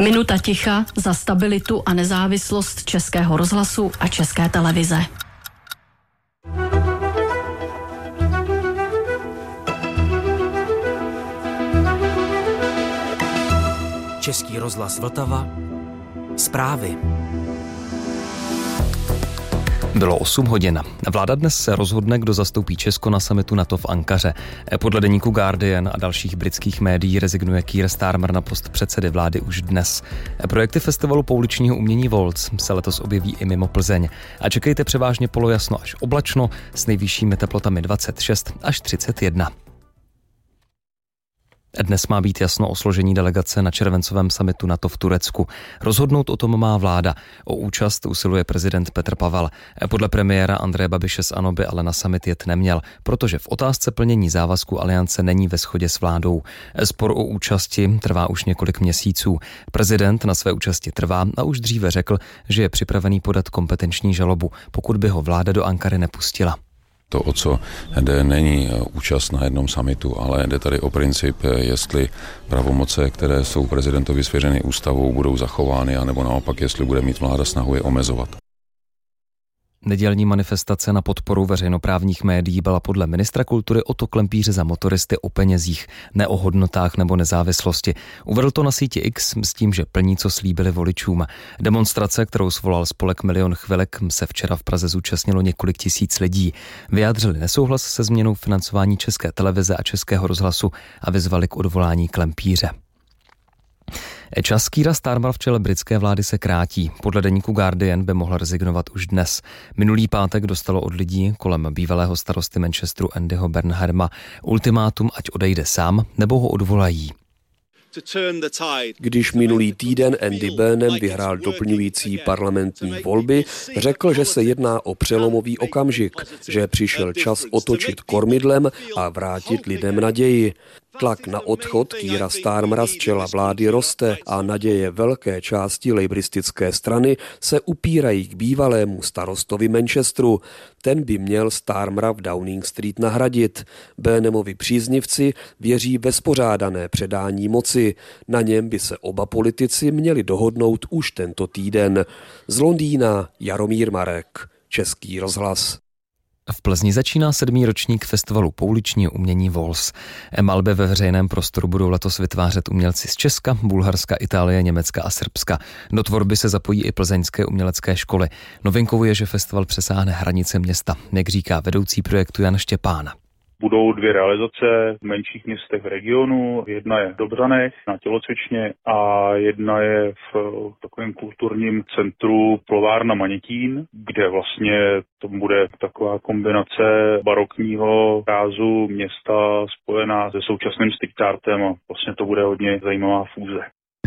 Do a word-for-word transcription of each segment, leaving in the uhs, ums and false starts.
Minuta ticha za stabilitu a nezávislost Českého rozhlasu a České televize. Český rozhlas Vltava. Zprávy. Bylo osm hodin. Vláda dnes se rozhodne, kdo zastoupí Česko na summitu NATO v Ankaře. Podle deníku Guardian a dalších britských médií rezignuje Keir Starmer na post předsedy vlády už dnes. Projekty festivalu pouličního umění Volc se letos objeví i mimo Plzeň. A čekejte převážně polojasno až oblačno s nejvyššími teplotami dvacet šest až třicet jedna. Dnes má být jasno o složení delegace na červencovém summitu NATO v Turecku. Rozhodnout o tom má vláda. O účast usiluje prezident Petr Pavel. Podle premiéra Andreje Babiše z ANO by ale na summit jet neměl, protože v otázce plnění závazku aliance není ve shodě s vládou. Spor o účasti trvá už několik měsíců. Prezident na své účasti trvá a už dříve řekl, že je připravený podat kompetenční žalobu, pokud by ho vláda do Ankary nepustila. To, o co jde, není účast na jednom summitu, ale jde tady o princip, jestli pravomoce, které jsou prezidentovi svěřeny ústavou, budou zachovány, anebo naopak, jestli bude mít vláda snahu je omezovat. Nedělní manifestace na podporu veřejnoprávních médií byla podle ministra kultury Otto Klempíře za motoristy o penězích, ne o hodnotách nebo nezávislosti. Uvedl to na síti X s tím, že plní, co slíbili voličům. Demonstrace, kterou svolal spolek Milion chvilek, se včera v Praze zúčastnilo několik tisíc lidí. Vyjádřili nesouhlas se změnou financování České televize a Českého rozhlasu a vyzvali k odvolání Klempíře. Čas Keira Starmera v čele britské vlády se krátí. Podle deníku Guardian by mohl rezignovat už dnes. Minulý pátek dostalo od lidí kolem bývalého starosty Manchesteru Andyho Burnhama ultimátum, ať odejde sám, nebo ho odvolají. Když minulý týden Andy Burnham vyhrál doplňující parlamentní volby, řekl, že se jedná o přelomový okamžik, že přišel čas otočit kormidlem a vrátit lidem naději. Tlak na odchod Keira Starmera z čela vlády roste a naděje velké části lejbristické strany se upírají k bývalému starostovi Manchesteru. Ten by měl Starmera v Downing Street nahradit. Burnhamovi příznivci věří ve spořádané předání moci. Na něm by se oba politici měli dohodnout už tento týden. Z Londýna Jaromír Marek, Český rozhlas. V Plzni začíná sedmý ročník festivalu pouličního umění Volc. Malby ve veřejném prostoru budou letos vytvářet umělci z Česka, Bulharska, Itálie, Německa a Srbska. Do tvorby se zapojí i plzeňské umělecké školy. Novinkou je, že festival přesáhne hranice města, jak říká vedoucí projektu Jan Štěpán. Budou dvě realizace v menších městech v regionu. Jedna je v Dobřanech na tělocvičně a jedna je v takovém kulturním centru Plovárna Manětín, kde vlastně to bude taková kombinace barokního rázu města spojená se současným street artem a vlastně to bude hodně zajímavá fúze.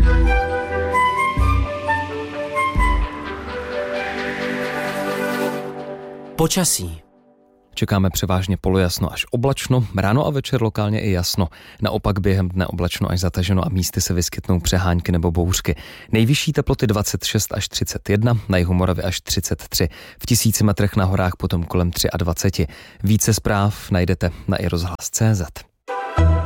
Počasí. Čekáme převážně polojasno až oblačno, ráno a večer lokálně i jasno. Naopak během dne oblačno až zataženo a místy se vyskytnou přehánky nebo bouřky. Nejvyšší teploty dvacet šest až třicet jedna, na jihu Moravy až třicet tři. V tisíci metrech na horách potom kolem dvacet tři. Více zpráv najdete na i rozhlas tečka cé zet.